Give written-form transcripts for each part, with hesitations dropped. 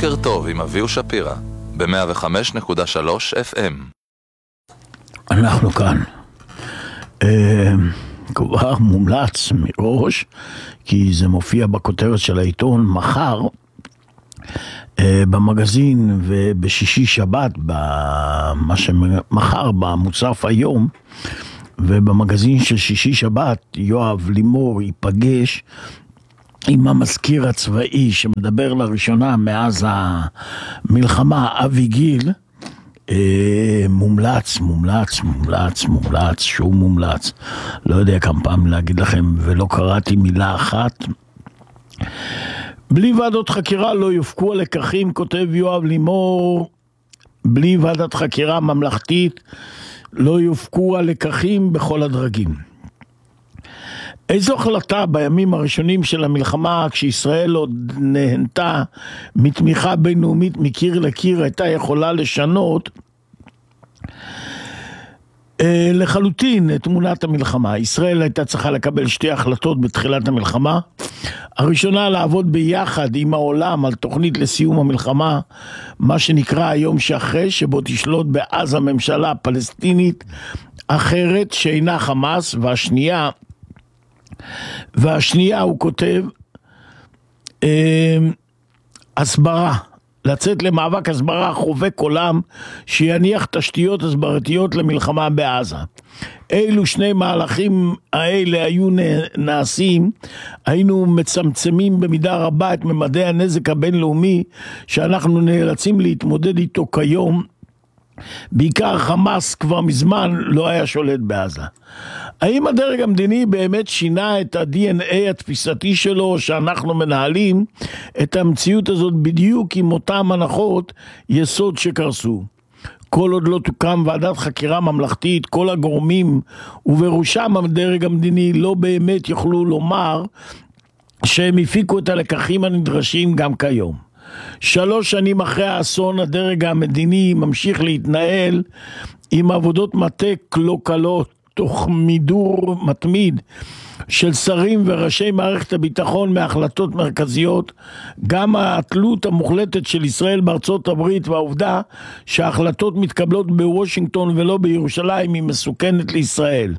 בוקר טוב עם אביהו שפירא ב-105.3 FM. אנחנו כאן. כבר מומלץ מראש, כי זה מופיע בכותרת של העיתון, מחר במגזין ובשישי שבת, מחר במוצף היום, ובמגזין של שישי שבת יואב לימור ייפגש עם המזכיר הצבאי שמדבר לראשונה מאז המלחמה, אבי גיל. מומלץ, שוב מומלץ. לא יודע כמה פעם להגיד לכם, ולא קראתי מילה אחת. בלי ועדות חקירה לא יופקו הלקחים, כותב יואב לימור. בלי ועדת חקירה ממלכתית לא יופקו הלקחים בכל הדרגים. איזו החלטה בימים הראשונים של המלחמה, כשישראל עוד נהנתה מתמיכה בינלאומית מקיר לקיר, הייתה יכולה לשנות לחלוטין את תמונת המלחמה. ישראל הייתה צריכה לקבל שתי החלטות בתחילת המלחמה. הראשונה, לעבוד ביחד עם העולם על תוכנית לסיום המלחמה, מה שנקרא היום שאחרי, שבו תשלוט בעזה ממשלה פלסטינית אחרת שאינה חמאס. והשנייה הוא כותב, הסברה, לצאת למאבק הסברה חובק עולם שיניח תשתיות הסברתיות למלחמה בעזה. אילו שני מהלכים האלה היו נעשים, היינו מצמצמים במידה רבה את ממדי הנזק הבינלאומי שאנחנו נאלצים להתמודד איתו כיום. בעיקר חמאס כבר מזמן לא היה שולט בעזה. האם הדרג המדיני באמת שינה את ה-DNA התפיסתי שלו, שאנחנו מנהלים את המציאות הזאת בדיוק עם אותם הנחות יסוד שקרסו? כל עוד לא תוקם ועדת חקירה ממלכתית, כל הגורמים ובראשם הדרג המדיני לא באמת יוכלו לומר שהם הפיקו את הלקחים הנדרשים גם כיום. 3 שנים אחרי האסון, הדרג המדיני ממשיך להתנהל עם עבודות מטה לא קלות, תוך מידור מתמיד של שרים וראשי מערכת הביטחון מהחלטות מרכזיות. גם התלות המוחלטת של ישראל בארצות הברית והעובדה שההחלטות מתקבלות בוושינגטון ולא בירושלים היא מסוכנת לישראל.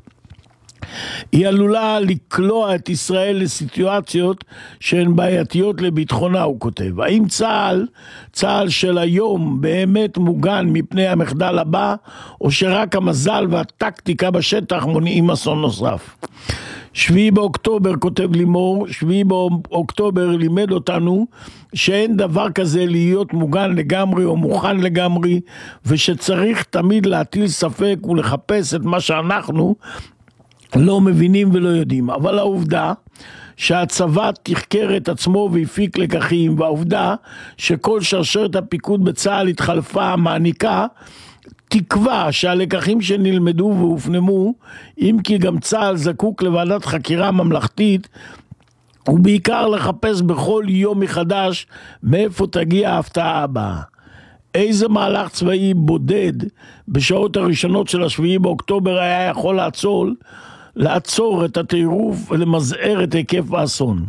היא עלולה לקלוע את ישראל לסיטואציות שהן בעייתיות לביטחונה, הוא כותב. האם צה"ל של היום באמת מוגן מפני המחדל הבא, או שרק המזל והטקטיקה בשטח מונעים אסון נוסף? 7 באוקטובר, כותב לימור, 7 באוקטובר לימד אותנו שאין דבר כזה להיות מוגן לגמרי או מוכן לגמרי, ושצריך תמיד להטיל ספק ולחפש את מה שאנחנו לא מבינים ולא יודעים. אבל העובדה שהצבא תחקר את עצמו והפיק לקחים, והעובדה שכל שרשרת הפיקוד בצה"ל התחלפה, מעניקה תקווה שהלקחים שנלמדו והופנמו, אם כי גם צה"ל זקוק לוועדת חקירה ממלכתית, ובעיקר לחפש בכל יום מחדש מאיפה תגיע ההפתעה הבאה. איזה מהלך צבאי בודד בשעות הראשונות של 7 באוקטובר היה יכול לעצור את הטירוף ולמזער את היקף האסון?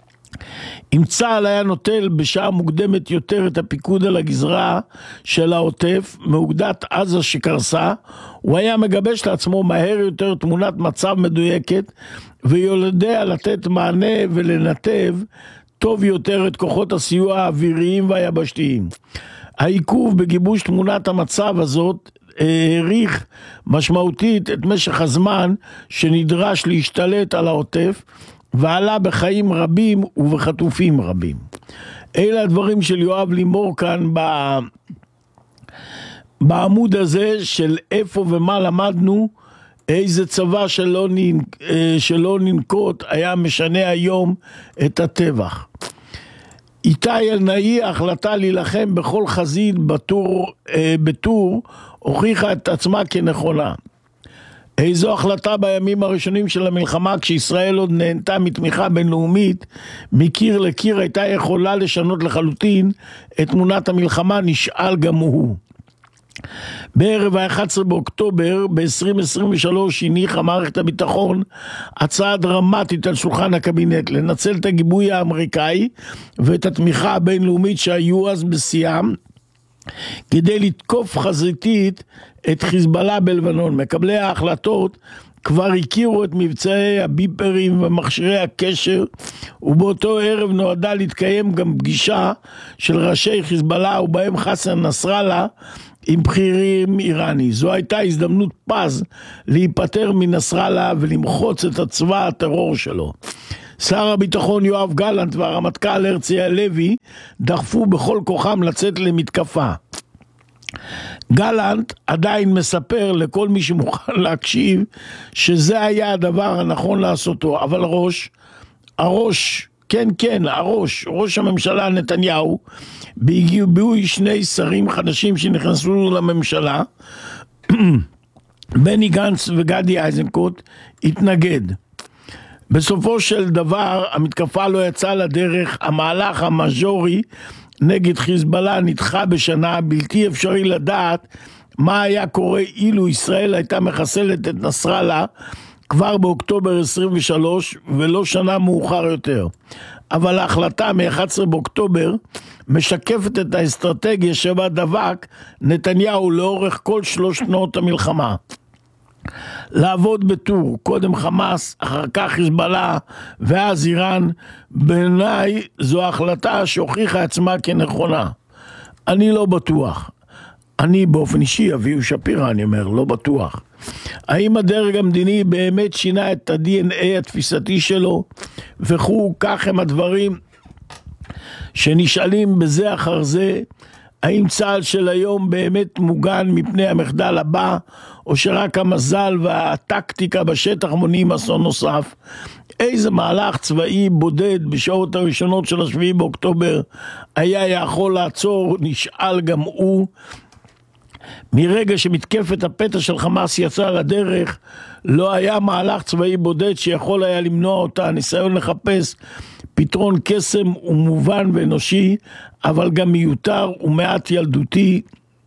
אם צה"ל היה נוטל בשעה מוקדמת יותר את הפיקוד על הגזרה של העוטף מאוגדת עזה שקרסה, הוא היה מגבש לעצמו מהר יותר תמונת מצב מדויקת, ויודע לתת מענה ולנתב טוב יותר את כוחות הסיוע האוויריים והיבשתיים. העיכוב בגיבוש תמונת המצב הזאת העריך משמעותית את משך הזמן שנדרש להשתלט על העוטף, ועלה בחיים רבים ובחטופים רבים. אלה הדברים של יואב לימור כאן בעמוד הזה של איפה ומה למדנו. איזה צבא שלא ננקוט היה משנה היום את הטבח. איתי אלנאי, ההחלטה להילחם בכל חזית בטור הוכיחה את עצמה כנכונה. איזו החלטה בימים הראשונים של המלחמה, כשישראל עוד נהנתה מתמיכה בינלאומית מקיר לקיר, הייתה יכולה לשנות לחלוטין את תמונת המלחמה, נשאל גם הוא. בערב ה-11 באוקטובר ב-2023 הניחה מערכת הביטחון הצעה דרמטית על שולחן הקבינט לנצל את הגיבוי האמריקאי ואת התמיכה הבינלאומית שהיו אז בשיאם כדי לתקוף חזיתית את חיזבאללה בלבנון. מקבלי ההחלטות כבר הכירו את מבצעי הביפרים ומכשירי הקשר, ובאותו ערב נועדה להתקיים גם פגישה של ראשי חיזבאללה ובהם חסן נסראללה עם בכירים איראני. זו הייתה הזדמנות פז להיפטר מנסראללה ולמחוץ את הצבא הטרור שלו. שר הביטחון יואב גלנט והרמטכ"ל הרצי הלוי דחפו בכל כוחם לצאת למתקפה. גלנט עדיין מספר לכל מי שמוכן להקשיב שזה היה הדבר הנכון לעשותו, אבל ראש הממשלה נתניהו, בהגיעו שני שרים חדשים שנכנסו לממשלה, בני גנץ וגדי איזנקוט, התנגד. בסופו של דבר המתקפה לא יצאה לדרך, המהלך המז'ורי נגד חיזבאללה נדחה בשנה, בלתי אפשרי לדעת מה היה קורה אילו ישראל הייתה מחסלת את נסראללה כבר באוקטובר 23 ולא שנה מאוחר יותר. אבל ההחלטה מ-11 באוקטובר משקפת את האסטרטגיה שבה דבק נתניהו לאורך כל 3 שנות המלחמה. לעבוד בטור, קודם חמאס, אחר כך חיזבאללה ואז איראן. בעיניי זו החלטה שהוכיחה עצמה כנכונה. אני לא בטוח. אני באופן אישי, אביהו שפירא, אני אומר, לא בטוח. האם הדרג המדיני באמת שינה את ה-DNA התפיסתי שלו? וכו', כך הם הדברים שנשאלים בזה אחר זה. האם צה"ל של היום באמת מוגן מפני המחדל הבא, או שרק המזל והטקטיקה בשטח מונעים אסון נוסף? איזה מהלך צבאי בודד בשעות הראשונות של 7 באוקטובר היה יכול לעצור, נשאל גם הוא. מרגע שמתקפת הפתע של חמאס יצא לדרך, לא היה מהלך צבאי בודד שיכול היה למנוע אותה. ניסיון לחפש פתרון קסם ומובן ואנושי, אבל גם מיותר ומעט ילדותי.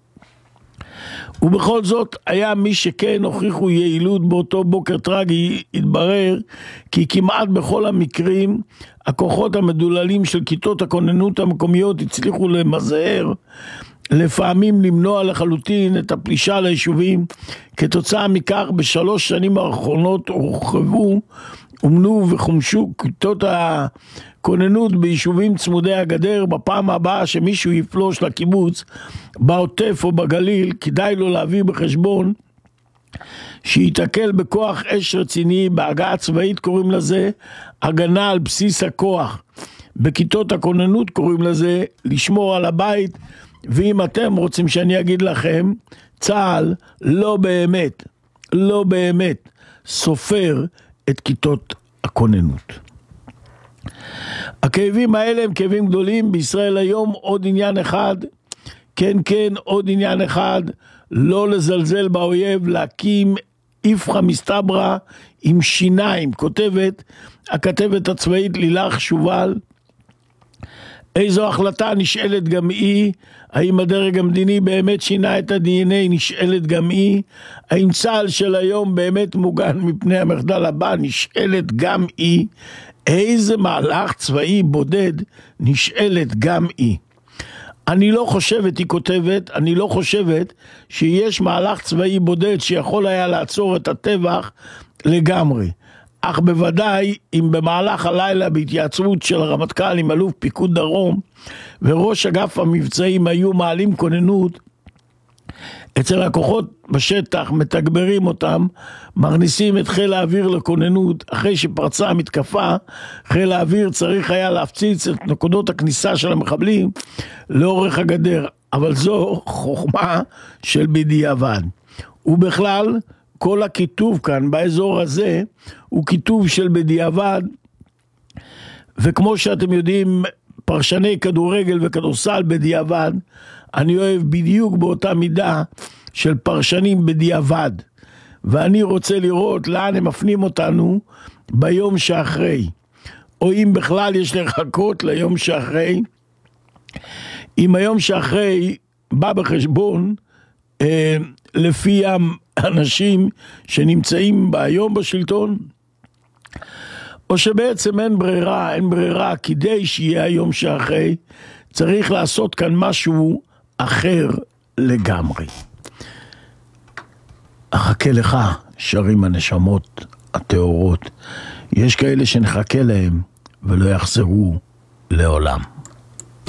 ובכל זאת היה מי שכן הוכיחו יעילות באותו בוקר טרגי. התברר כי כמעט בכל המקרים הכוחות המדוללים של כיתות הכוננות המקומיות הצליחו למזער, לפעמים למנוע לחלוטין את הפלישה ליישובים. כתוצאה מכך ב3 שנים האחרונות הורחבו, אומנו וחומשו כיתות הכוננות ביישובים צמודי הגדר. בפעם הבאה שמישהו יפלוש לקיבוץ בעוטף או בגליל, כדאי לו להביא בחשבון שיתקל בכוח אש רציני. בהגעה צבאית קוראים לזה הגנה על בסיס הכוח, בכיתות הכוננות קוראים לזה לשמור על הבית. ואם אתם רוצים שאני אגיד לכם, צה"ל לא באמת סופר את כיתות הכוננות. הכאבים האלה הם כאבים גדולים. בישראל היום עוד עניין אחד, עוד עניין אחד, לא לזלזל באויב, להקים איפכא מסתברא עם שיניים. כותבת הכתבת הצבאית לילך שובל, איזו החלטה נשאלת גם היא. האם הדרג המדיני באמת שינה את ה-DNA? נשאלת גם היא. האם צה"ל של היום באמת מוגן מפני המחדל הבא? נשאלת גם היא. איזה מהלך צבאי בודד? נשאלת גם היא. אני לא חושבת, היא כותבת, אני לא חושבת שיש מהלך צבאי בודד שיכול היה לעצור את הטבח לגמרי. אך בוודאי אם במהלך הלילה בהתייעצות של הרמטכ"ל עם אלוף פיקוד דרום וראש אגף המבצעים היו מעלים כוננות אצל הכוחות בשטח, מתגברים אותם, מכניסים את חיל האוויר לכוננות. אחרי שפרצה המתקפה, חיל האוויר צריך היה להפציץ את נקודות הכניסה של המחבלים לאורך הגדר. אבל זו חוכמה של בדיעבד. ובכלל, כל הכיתוב כאן באזור הזה הוא כיתוב של בדיעבד, וכמו שאתם יודעים, פרשני כדורגל וכדורסל בדיעבד, אני אוהב בדיוק באותה מידה של פרשנים בדיעבד, ואני רוצה לראות לאן הם מפנים אותנו ביום שאחרי, או אם בכלל יש לחכות ליום שאחרי. אם היום שאחרי בא בחשבון לפי האנשים שנמצאים היום בשלטון, או שבעצם אין ברירה, כדי שיהיה היום שאחרי, צריך לעשות כאן משהו אחר לגמרי. אחכה לך, שרים הנשמות הטהורות. יש כאלה שנחכה להם ולא יחזרו לעולם.